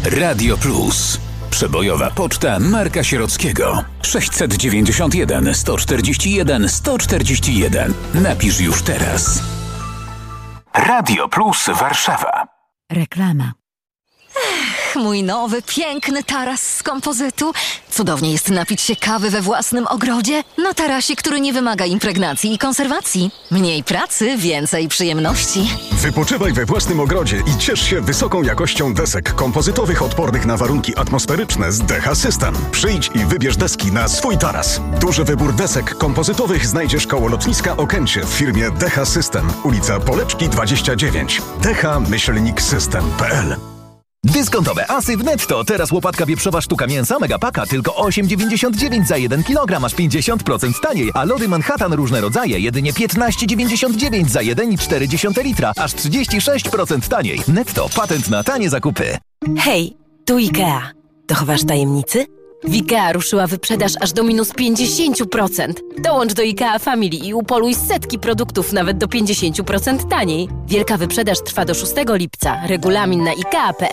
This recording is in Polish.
Radio Plus. Przebojowa poczta Marka Sierockiego. 691 141 141. Napisz już teraz. Radio Plus Warszawa. Reklama. Mój nowy, piękny taras z kompozytu. Cudownie jest napić się kawy we własnym ogrodzie. Na tarasie, który nie wymaga impregnacji i konserwacji. Mniej pracy, więcej przyjemności. Wypoczywaj we własnym ogrodzie i ciesz się wysoką jakością desek kompozytowych odpornych na warunki atmosferyczne z Decha System. Przyjdź i wybierz deski na swój taras. Duży wybór desek kompozytowych znajdziesz koło lotniska Okęcie w firmie Decha System. Ulica Poleczki 29. decha-system.pl. Dyskontowe asy w Netto. Teraz łopatka wieprzowa sztuka mięsa Megapaka tylko 8,99 za 1 kg, aż 50% taniej, a lody Manhattan różne rodzaje jedynie 15,99 za 1,4 litra, aż 36% taniej. Netto. Patent na tanie zakupy. Hej, tu IKEA. Dochowasz tajemnicy? W IKEA ruszyła wyprzedaż aż do minus 50%. Dołącz do IKEA Family i upoluj setki produktów nawet do 50% taniej. Wielka wyprzedaż trwa do 6 lipca. Regulamin na ikea.pl.